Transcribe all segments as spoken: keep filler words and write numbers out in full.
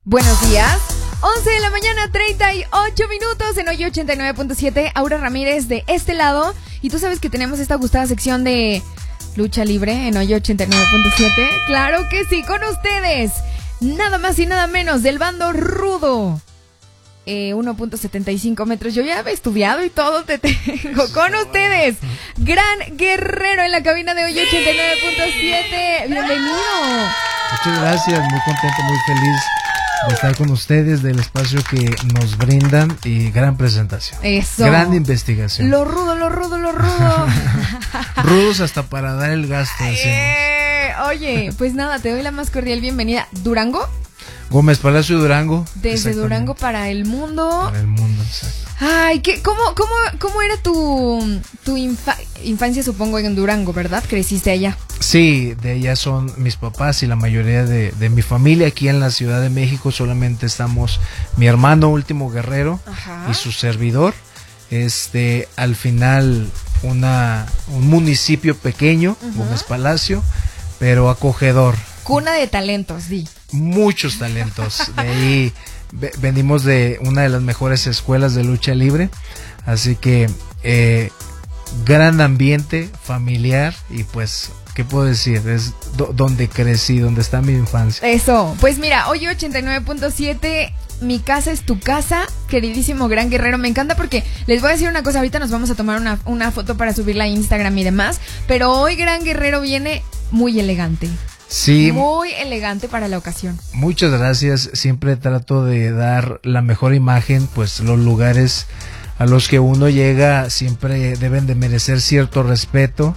Buenos días, once de la mañana, treinta y ocho minutos en Hoy ochenta y nueve punto siete. Aura Ramírez de este lado. Y tú sabes que tenemos esta gustada sección de lucha libre en Hoy ochenta y nueve punto siete. Claro que sí, con ustedes, nada más y nada menos del bando rudo. Eh, uno punto setenta y cinco metros. Yo ya he estudiado y todo te tengo con ustedes. Gran Guerrero en la cabina de Hoy ochenta y nueve punto siete. Bienvenido. Muchas gracias, muy contento, muy feliz de estar con ustedes, del espacio que nos brindan y gran presentación. Eso. Gran investigación. Lo rudo, lo rudo, lo rudo. Rudos hasta para dar el gasto. Eh, oye, pues nada, te doy la más cordial bienvenida. ¿Durango? Gómez Palacio, Durango. Desde Durango para el mundo. Para el mundo, exacto. Ay, ¿qué, cómo, cómo, ¿cómo era tu, tu infa- infancia, supongo, en Durango, verdad? ¿Creciste allá? Sí, de allá son mis papás y la mayoría de, de mi familia. Aquí en la Ciudad de México solamente estamos mi hermano Último Guerrero. Ajá. Y su servidor. Este, al final una un municipio pequeño, uh-huh. Gómez Palacio, pero acogedor. Cuna de talentos, di. Muchos talentos. De ahí venimos de una de las mejores escuelas de lucha libre. Así que eh, gran ambiente familiar y pues, ¿qué puedo decir? Es do- donde crecí, donde está mi infancia. Eso, pues mira, Hoy ochenta y nueve punto siete, mi casa es tu casa, queridísimo Gran Guerrero. Me encanta porque les voy a decir una cosa, ahorita nos vamos a tomar una, una foto para subirla a Instagram y demás, pero hoy Gran Guerrero viene muy elegante. Sí. Muy elegante para la ocasión. Muchas gracias, siempre trato de dar la mejor imagen, pues los lugares a los que uno llega siempre deben de merecer cierto respeto.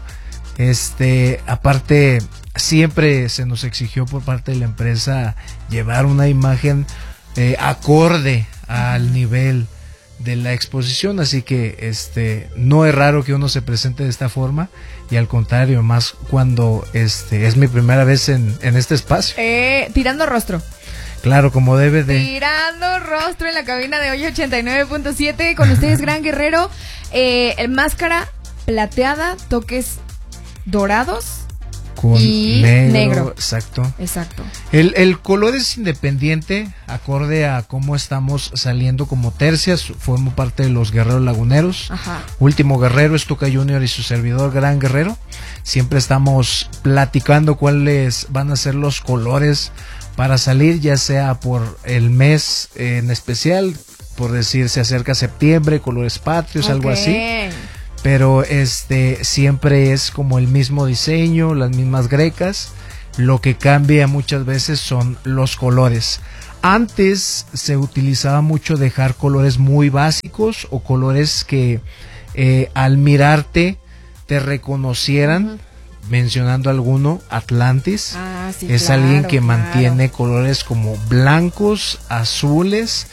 Este, aparte, siempre se nos exigió por parte de la empresa llevar una imagen eh, acorde al nivel de la exposición, así que este no es raro que uno se presente de esta forma y al contrario, más cuando este es mi primera vez en, en este espacio. Eh, tirando rostro. Claro, como debe de. Tirando rostro en la cabina de Hoy ochenta y nueve punto siete con ustedes, Gran Guerrero. Eh, máscara plateada, toques dorados. Con y negro, negro. Exacto. Exacto. El, el color es independiente, acorde a cómo estamos saliendo como tercias. Formo parte de los Guerreros Laguneros. Ajá. Último Guerrero es Tuca Junior y su servidor Gran Guerrero. Siempre estamos platicando cuáles van a ser los colores para salir, ya sea por el mes en especial, por decir, se acerca septiembre, colores patrios, okay. Algo así. Pero este siempre es como el mismo diseño, las mismas grecas. Lo que cambia muchas veces son los colores. Antes se utilizaba mucho dejar colores muy básicos o colores que eh, al mirarte te reconocieran. Uh-huh. Mencionando alguno, Atlantis. Ah, sí, es claro, alguien que claro. mantiene colores como blancos, azules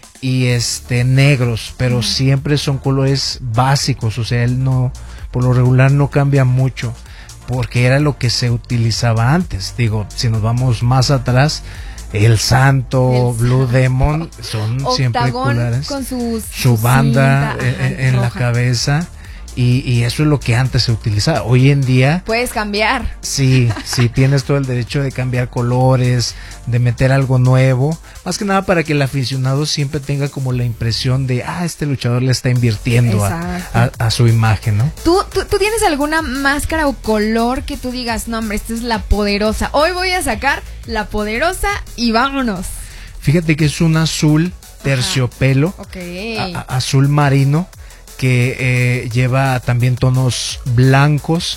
y este negros, pero uh-huh. siempre son colores básicos, o sea, él no, por lo regular no cambia mucho, porque era lo que se utilizaba antes. Digo, si nos vamos más atrás, el Santo, el Blue Santo. Demon son Octagón siempre colores, con sus, su banda cinta, en, ajá, en la cabeza. Y, y eso es lo que antes se utilizaba. Hoy en día puedes cambiar. Sí, sí, tienes todo el derecho de cambiar colores, de meter algo nuevo. Más que nada para que el aficionado siempre tenga como la impresión de, ah, este luchador le está invirtiendo a, a, a su imagen, ¿no? ¿Tú, tú, ¿Tú tienes alguna máscara o color que tú digas, no, hombre, esta es la poderosa? Hoy voy a sacar la poderosa y vámonos. Fíjate que es un azul terciopelo, okay. a, a, azul marino, que eh, lleva también tonos blancos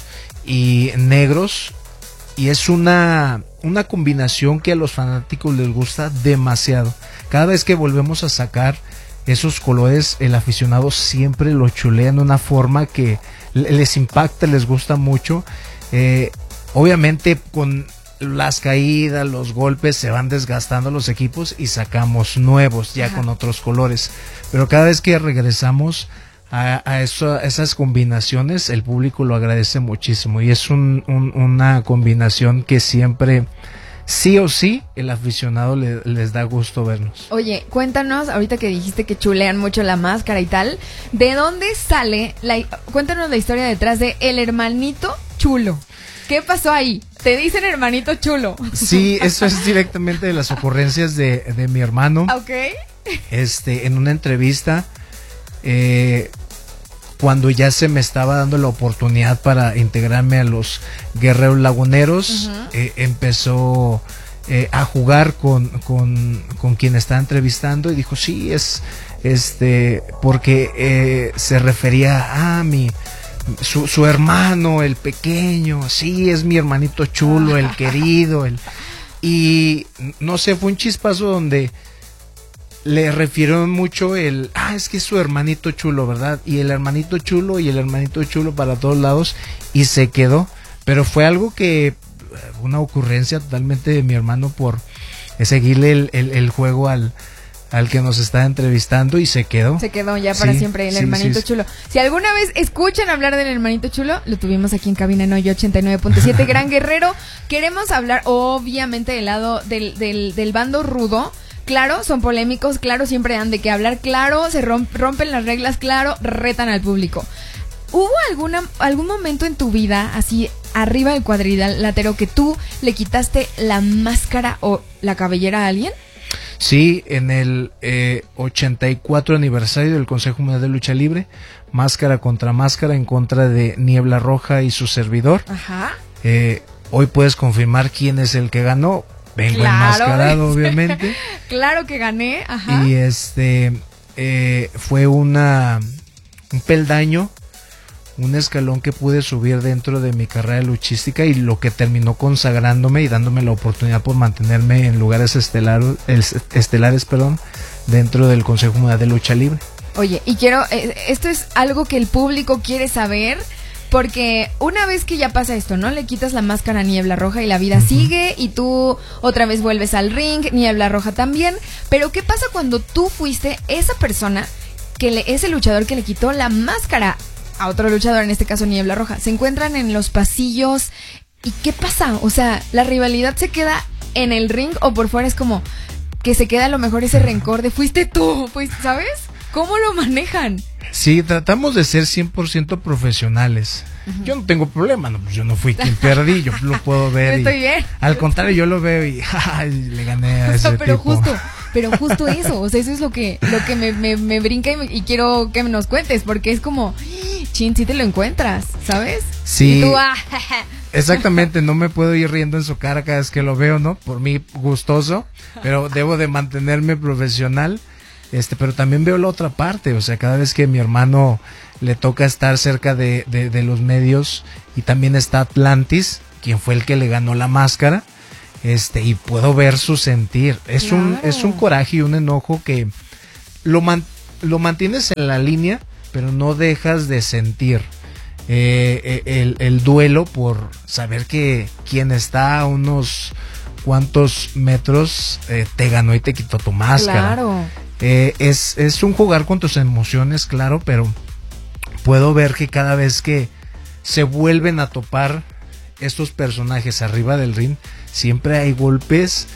y negros, y es una, una combinación que a los fanáticos les gusta demasiado. Cada vez que volvemos a sacar esos colores, el aficionado siempre lo chulea de una forma que les impacta, les gusta mucho. Eh, obviamente con las caídas, los golpes, se van desgastando los equipos y sacamos nuevos ya. Ajá. Con otros colores, pero cada vez que regresamos A, a, eso, a esas combinaciones, el público lo agradece muchísimo y es un, un, una combinación que siempre, sí o sí, el aficionado le, les da gusto vernos. Oye, cuéntanos, ahorita que dijiste que chulean mucho la máscara y tal, ¿de dónde sale? La, cuéntanos la historia detrás de El Hermanito Chulo. ¿Qué pasó ahí? Te dicen hermanito chulo. Sí, eso es directamente de las ocurrencias de, de mi hermano. Ok. Este, en una entrevista, eh, cuando ya se me estaba dando la oportunidad para integrarme a los Guerreros Laguneros, uh-huh. eh, empezó eh, a jugar con, con, con quien estaba entrevistando y dijo, sí, es este, porque eh, se refería a mi, su, su hermano, el pequeño, sí, es mi hermanito chulo, el querido, el, y no sé, fue un chispazo donde le refirieron mucho el, ah, es que es su hermanito chulo, ¿verdad? Y el hermanito chulo y el hermanito chulo para todos lados, y se quedó. Pero fue algo que, una ocurrencia totalmente de mi hermano por seguirle el, el, el juego al, al que nos está entrevistando, y se quedó. Se quedó ya para sí, siempre, el sí, hermanito sí, chulo. Si alguna vez escuchan hablar del hermanito chulo, lo tuvimos aquí en cabina en Hoy ochenta y nueve punto siete. Gran Guerrero, queremos hablar obviamente del lado del, del, del bando rudo. Claro, son polémicos, claro, siempre dan de qué hablar, claro, se romp, rompen las reglas, claro, retan al público. ¿Hubo alguna algún momento en tu vida, así arriba del cuadrilátero, que tú le quitaste la máscara o la cabellera a alguien? Sí, en el eh, ochenta y cuatro aniversario del Consejo Mundial de Lucha Libre, máscara contra máscara en contra de Niebla Roja y su servidor. Ajá. Eh, hoy puedes confirmar quién es el que ganó. Vengo claro, enmascarado, obviamente. Claro que gané, ajá. Y este eh, fue una un peldaño, un escalón que pude subir dentro de mi carrera luchística, y lo que terminó consagrándome y dándome la oportunidad por mantenerme en lugares estelares, estelares, perdón, dentro del Consejo Mundial de Lucha Libre. Oye, y quiero, eh, esto es algo que el público quiere saber. Porque una vez que ya pasa esto, ¿no? Le quitas la máscara a Niebla Roja y la vida uh-huh. sigue, y tú otra vez vuelves al ring, Niebla Roja también. Pero ¿qué pasa cuando tú fuiste esa persona, que le, ese luchador que le quitó la máscara a otro luchador, en este caso Niebla Roja? Se encuentran en los pasillos, ¿y qué pasa? O sea, ¿la rivalidad se queda en el ring o por fuera es como que se queda a lo mejor ese rencor de fuiste tú, pues, ¿sabes? ¿Cómo lo manejan? Sí, tratamos de ser cien por ciento profesionales. Uh-huh. Yo no tengo problema, no, yo no fui quien perdí, yo lo puedo ver. Estoy y, bien. Al contrario, yo lo veo y ay, le gané a ese pero tipo. Justo, pero justo eso, o sea, eso es lo que lo que me, me, me brinca y, me, y quiero que nos cuentes, porque es como, chin, si te lo encuentras, ¿sabes? Sí. Y tú, ah, exactamente, no me puedo ir riendo en su cara cada vez que lo veo, ¿no? Por mí gustoso, pero debo de mantenerme profesional. Este, pero también veo la otra parte, o sea, cada vez que mi hermano le toca estar cerca de, de, de los medios, y también está Atlantis, quien fue el que le ganó la máscara, este, y puedo ver su sentir. Es claro. un, es un coraje y un enojo que lo, man, lo mantienes en la línea, pero no dejas de sentir eh, el, el duelo por saber que quien está a unos cuantos metros eh, te ganó y te quitó tu máscara. Claro. Eh, es, es un jugar con tus emociones, claro, pero puedo ver que cada vez que se vuelven a topar estos personajes arriba del ring, siempre hay golpes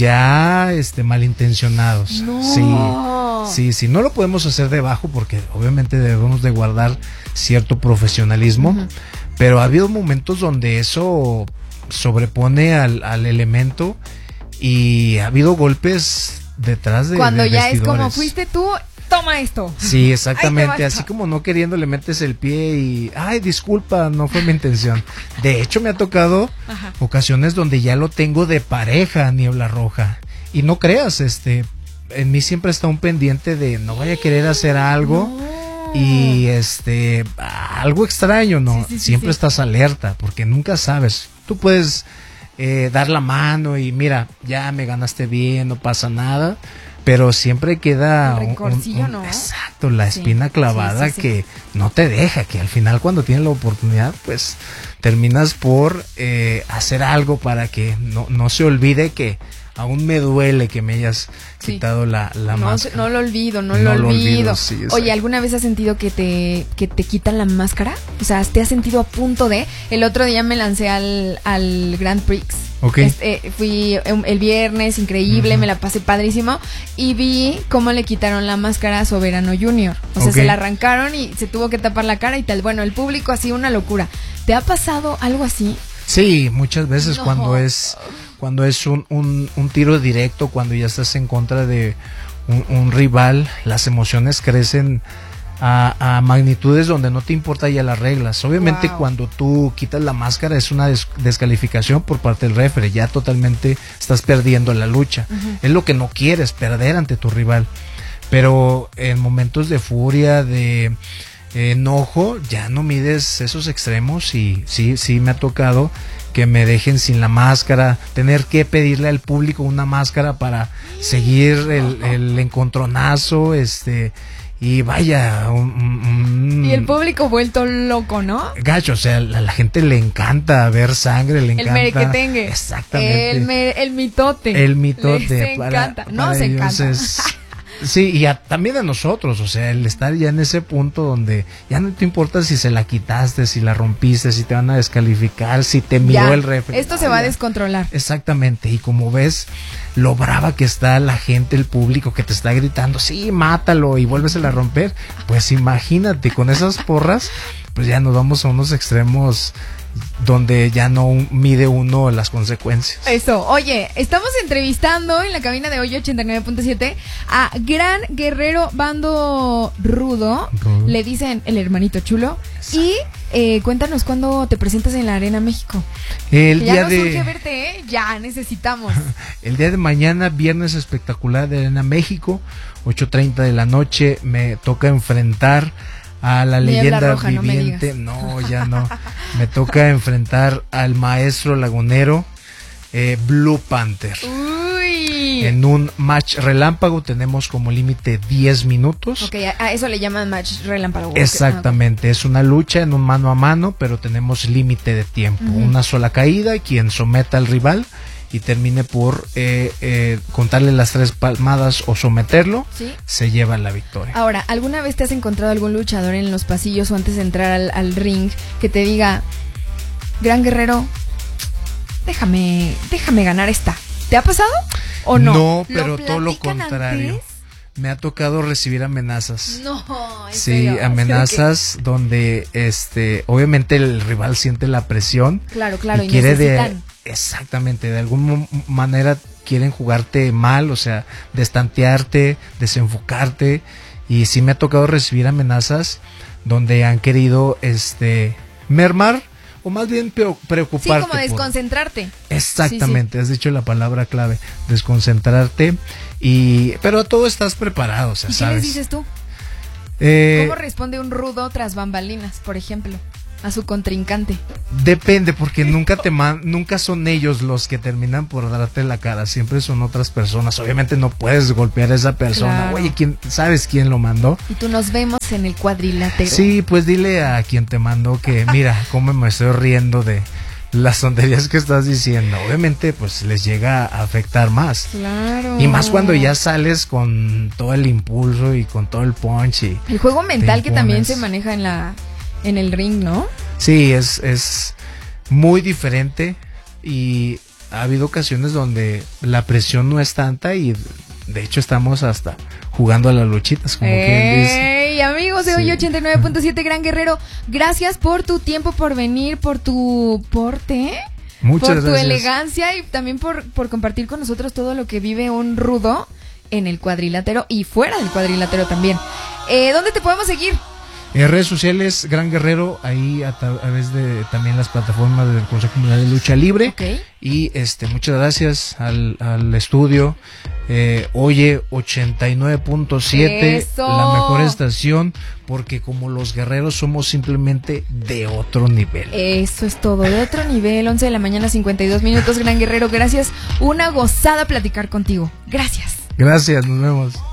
ya este malintencionados. No. Sí, sí, sí, no lo podemos hacer debajo porque obviamente debemos de guardar cierto profesionalismo, uh-huh. pero ha habido momentos donde eso sobrepone al, al elemento, y ha habido golpes detrás de cuando de ya vestidores. Es como fuiste tú, toma esto. Sí, exactamente, así como no queriendo le metes el pie y ay, disculpa, no fue mi intención. De hecho me ha tocado Ajá. ocasiones donde ya lo tengo de pareja, Niebla Roja, y no creas, este en mí siempre está un pendiente de no vaya a querer hacer algo no. y este algo extraño, no, sí, sí, siempre sí, estás sí. alerta porque nunca sabes. Tú puedes Eh, dar la mano y mira, ya me ganaste bien, no pasa nada, pero siempre queda un rencorcillo, un, un, ¿no? Exacto, la sí, espina clavada sí, sí, sí. que no te deja, que al final cuando tienes la oportunidad, pues terminas por eh, hacer algo para que no, no se olvide que aún me duele que me hayas sí. quitado la, la no, máscara. No lo olvido, no, no lo olvido. olvido sí, Oye, ¿alguna vez has sentido que te, que te quitan la máscara? O sea, ¿te has sentido a punto de? El otro día me lancé al, al Grand Prix. Okay. Este, fui el viernes, increíble, uh-huh. me la pasé padrísimo, y vi cómo le quitaron la máscara a Soberano Junior. O sea, okay. se la arrancaron y se tuvo que tapar la cara y tal. Bueno, el público así, una locura. ¿Te ha pasado algo así? Sí, muchas veces No. cuando es cuando es un, un, un tiro directo, cuando ya estás en contra de un, un rival, las emociones crecen a, a magnitudes donde no te importa ya las reglas. Obviamente Wow. cuando tú quitas la máscara es una des- descalificación por parte del referee, ya totalmente estás perdiendo la lucha. Ujú. Es lo que no quieres, perder ante tu rival. Pero en momentos de furia, de eh, enojo, ya no mides esos extremos y sí, sí me ha tocado que me dejen sin la máscara, tener que pedirle al público una máscara para seguir el, el encontronazo, este, y vaya, un, un- Y el público vuelto loco, ¿no? gacho, o sea, a la, la gente le encanta ver sangre, le El encanta. merequetengue. Exactamente. El, me- el mitote. El mitote. Les para- encanta. para No, se ellos encanta. es- sí, y a- también a nosotros, o sea, el estar ya en ese punto donde ya no te importa si se la quitaste, si la rompiste, si te van a descalificar, si te miró Ya, el refri. esto se Ah, va a ya. descontrolar. Exactamente, y como ves lo brava que está la gente, el público que te está gritando, sí, mátalo y vuélvesela a romper, pues imagínate, con esas porras, pues ya nos vamos a unos extremos donde ya no mide uno las consecuencias. Eso, oye, estamos entrevistando en la cabina de hoy ochenta y nueve punto siete a Gran Guerrero Bando Rudo, Rudo. le dicen el hermanito chulo, y eh, cuéntanos cuándo te presentas en la Arena México. El Que ya día nos de urge verte, ¿eh? Ya necesitamos. el día de mañana, viernes espectacular de Arena México, ocho treinta de la noche, me toca enfrentar a la Niebla leyenda roja, no me viviente. digas. No, ya no. Me toca enfrentar al maestro lagunero, eh, Blue Panther. Uy. En un match relámpago tenemos como límite diez minutos. Ok, a, a eso le llaman match relámpago. Ok, Exactamente, es una lucha en un mano a mano, pero tenemos límite de tiempo. Ujú. Una sola caída, quien someta al rival y termine por eh, eh, contarle las tres palmadas o someterlo, ¿Sí? se lleva la victoria. Ahora, ¿alguna vez te has encontrado algún luchador en los pasillos o antes de entrar al, al ring que te diga, Gran Guerrero, déjame, déjame ganar esta? ¿Te ha pasado o no? No, pero todo lo platican contrario. antes? Me ha tocado recibir amenazas. No, ¿en Sí, serio? amenazas donde este obviamente el rival siente la presión Claro, claro, y, y quiere de necesitan. exactamente de alguna mo- manera quieren jugarte mal, o sea, destantearte, desenfocarte, y sí me ha tocado recibir amenazas donde han querido este mermar o más bien preo- Sí, preocuparte como por- desconcentrarte. exactamente, has dicho la palabra clave, desconcentrarte, y pero todo estás preparado, o sea, ¿Y qué sabes. les dices tú? Eh, ¿Cómo responde un rudo tras bambalinas, por ejemplo, a su contrincante? Depende, porque nunca te man- nunca son ellos los que terminan por darte la cara, siempre son otras personas. Obviamente no puedes golpear a esa persona. Claro. Oye, ¿quién, ¿sabes quién lo mandó? Y tú nos vemos en el cuadrilátero. Sí, pues dile a quien te mandó que mira cómo me estoy riendo de las tonterías que estás diciendo. Obviamente pues les llega a afectar más. Claro. Y más cuando ya sales con todo el impulso y con todo el punch y El juego mental que también impones. se maneja en la en el ring, ¿no? sí, es, es muy diferente, y ha habido ocasiones donde la presión no es tanta y de hecho estamos hasta jugando a las luchitas, como quien dice. ¡Ey, amigos de Sí. hoy ochenta y nueve punto siete Gran Guerrero! Gracias por tu tiempo, por venir, por tu porte, Muchas por tu gracias. elegancia y también por, por compartir con nosotros todo lo que vive un rudo en el cuadrilátero y fuera del cuadrilátero también. Eh, ¿Dónde te podemos seguir? En redes sociales, Gran Guerrero, ahí a través de también las plataformas del Consejo Mundial de Lucha Libre. Ok. Y este muchas gracias al, al estudio. Eh, oye, ochenta y nueve punto siete, ¡Eso! la mejor estación, porque como los guerreros somos simplemente de otro nivel. Eso es todo, de otro nivel, once de la mañana, cincuenta y dos minutos, Gran Guerrero, gracias, una gozada platicar contigo, gracias. Gracias, nos vemos.